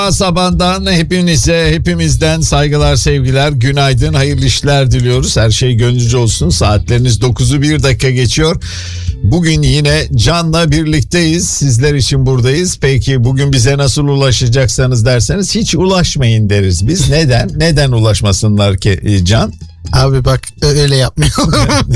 Sabahından hepimizden saygılar, sevgiler, günaydın, hayırlı işler diliyoruz. Her şey gönlünüzce olsun. Saatleriniz 9'u 1 dakika geçiyor. Bugün yine Can'la birlikteyiz. Sizler için buradayız. Peki bugün bize nasıl ulaşacaksanız derseniz hiç ulaşmayın deriz biz. Neden? Neden ulaşmasınlar ki Can? Abi bak öyle yapmayalım.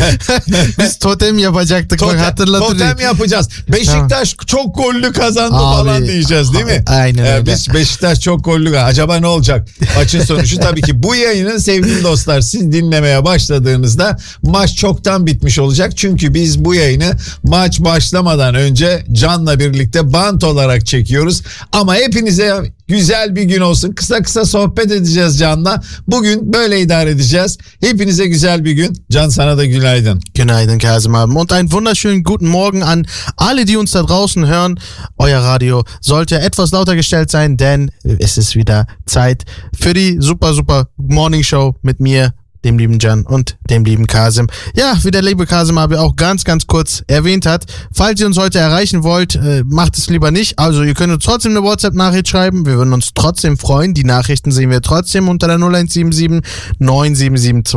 Biz totem yapacaktık. Bak hatırlatırım. Totem yapacağız. Beşiktaş çok gollü kazandı abi, falan diyeceğiz değil mi? Aynen öyle. Biz Beşiktaş çok gollü. Acaba ne olacak? Maçın sonucu tabii ki bu yayını sevgili dostlar siz dinlemeye başladığınızda maç çoktan bitmiş olacak. Çünkü biz bu yayını maç başlamadan önce Can'la birlikte bant olarak çekiyoruz. Ama hepinize güzel bir gün olsun. Kısa kısa sohbet edeceğiz Can'la. Bugün böyle idare edeceğiz. Hepinize güzel bir gün. Can, sana da günaydın. Günaydın Kasim abi. Und einen wunderschönen guten Morgen an alle, die uns da draußen hören. Euer Radio sollte etwas lauter gestellt sein, denn es ist wieder Zeit für die super Morning Show mit mir, dem lieben Can und dem lieben Kasim. Ja, wie der liebe Kasim aber auch ganz kurz erwähnt hat, falls ihr uns heute erreichen wollt, macht es lieber nicht. Also ihr könnt uns trotzdem eine WhatsApp-Nachricht schreiben. Wir würden uns trotzdem freuen. Die Nachrichten sehen wir trotzdem unter der 0177 977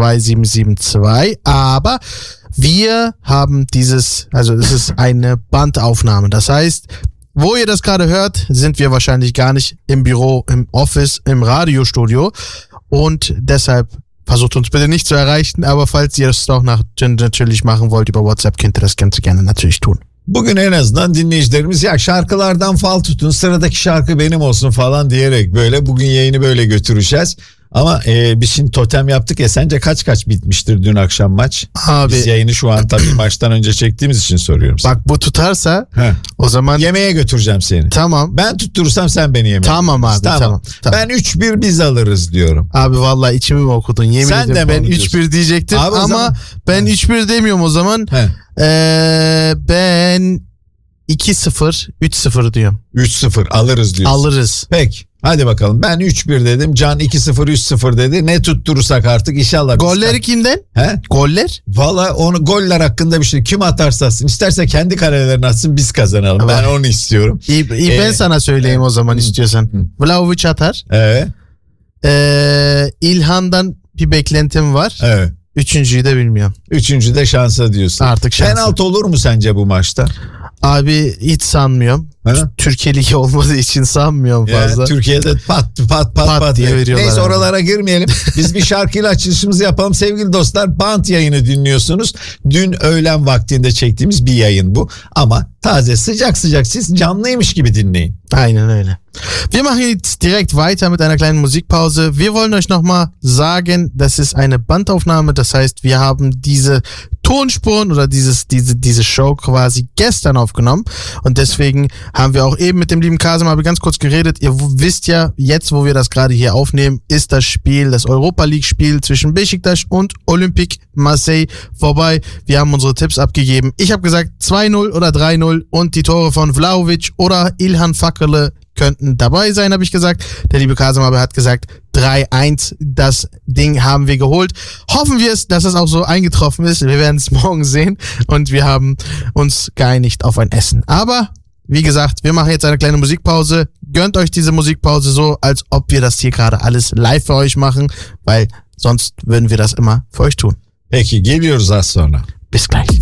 2772. Aber wir haben es ist eine Bandaufnahme. Das heißt, wo ihr das gerade hört, sind wir wahrscheinlich gar nicht im Büro, im Office, im Radiostudio. Und deshalb versucht uns bitte nicht zu erreichen, aber falls ihr es doch natürlich machen wollt über WhatsApp, könnt ihr das ganz gerne natürlich tun. Bugün en azından dinleyicilerimiz ya şarkılardan fal tutun, sıradaki şarkı benim olsun falan diyerek böyle bugün yayını böyle götüreceğiz. Ama biz şimdi totem yaptık ya, sence kaç bitmiştir dün akşam maç? Abi, biz yayını şu an tabii maçtan önce çektiğimiz için soruyorum sana. Bak bu tutarsa o zaman yemeğe götüreceğim seni. Tamam. Ben tutturursam sen beni yemeğe. Tamam abi tamam. Ben 3-1 biz alırız diyorum. Abi vallahi içimi mi okudun? Yemin sen ederim ben 3-1 diyecektim abi, ama zaman... ben 3-1 demiyorum o zaman. Ben 2-0 3-0 diyorum. 3-0 alırız diyorsun. Alırız. Peki. Hadi bakalım. Ben 3-1 dedim. Can 2-0 3-0 dedi. Ne tutturursak artık inşallah. Golleri kimden? He? Goller? Valla onu goller hakkında bir şey. Kim atarsa atsın. İsterse kendi kalelerini atsın, biz kazanalım. Ama ben onu istiyorum. İyi ben sana söyleyeyim o zaman istiyorsan. Vlahovic atar. Evet. İlhan'dan bir beklentim var. Evet. Üçüncüyü de bilmiyorum. Üçüncü de şansa diyorsun. Artık şansa. Penaltı olur mu sence bu maçta? Abi hiç sanmıyorum. Türkiye Ligi olmadığı için sanmıyorum fazla. Türkiye'de pat diye veriyorlar. Neyse oralara girmeyelim. Biz bir şarkıyla açılışımızı yapalım. Sevgili dostlar, bant yayını dinliyorsunuz. Dün öğlen vaktinde çektiğimiz bir yayın bu. Ama taze sıcak siz canlıymış gibi dinleyin. Aynen öyle. Wir machen jetzt direkt weiter mit einer kleinen Musikpause. Wir wollen euch nochmal sagen, das ist eine Bandaufnahme. Das heißt, wir haben diese Tonspuren oder diese Show quasi gestern aufgenommen. Und deswegen haben wir auch eben mit dem lieben Kasim aber ganz kurz geredet. Ihr wisst ja, jetzt wo wir das gerade hier aufnehmen, ist das Spiel, das Europa League Spiel zwischen Beşiktaş und Olympique Marseille vorbei. Wir haben unsere Tipps abgegeben. Ich habe gesagt 2-0 oder 3-0 und die Tore von Vlahovic oder İlhan Fakırlı könnten dabei sein, habe ich gesagt. Der liebe Kasim aber hat gesagt 3-1, das Ding haben wir geholt. Hoffen wir es, dass es auch so eingetroffen ist. Wir werden es morgen sehen und wir haben uns geeinigt auf ein Essen. Aber wie gesagt, wir machen jetzt eine kleine Musikpause. Gönnt euch diese Musikpause so, als ob wir das hier gerade alles live für euch machen, weil sonst würden wir das immer für euch tun. Peki, geliyoruz az sonra. Bis gleich.